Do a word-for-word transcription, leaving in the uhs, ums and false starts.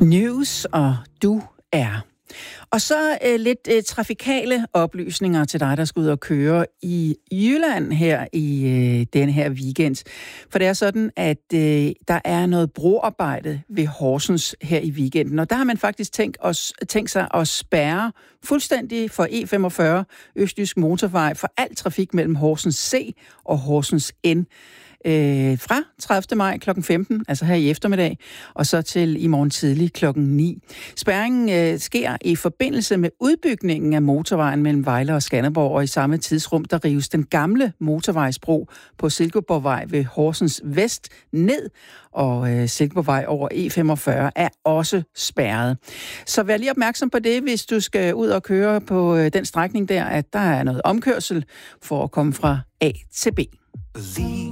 News, og du er. Og så øh, lidt øh, trafikale oplysninger til dig, der skal ud og køre i Jylland her i øh, denne her weekend. For det er sådan, at øh, der er noget broarbejde ved Horsens her i weekenden. Og der har man faktisk tænkt, os, tænkt sig at spærre fuldstændig for E femogfyrre, Østjysk Motorvej, for al trafik mellem Horsens C og Horsens N. Øh, fra tredivte maj klokken femten, altså her i eftermiddag, og så til i morgen tidlig klokken ni. Spærringen øh, sker i forbindelse med udbygningen af motorvejen mellem Vejle og Skanderborg, og i samme tidsrum, der rives den gamle motorvejsbro på Silkeborgvej ved Horsens Vest ned, og øh, Silkeborgvej over E femogfyrre er også spærret. Så vær lige opmærksom på det, hvis du skal ud og køre på øh, den strækning der, at der er noget omkørsel for at komme fra A til B.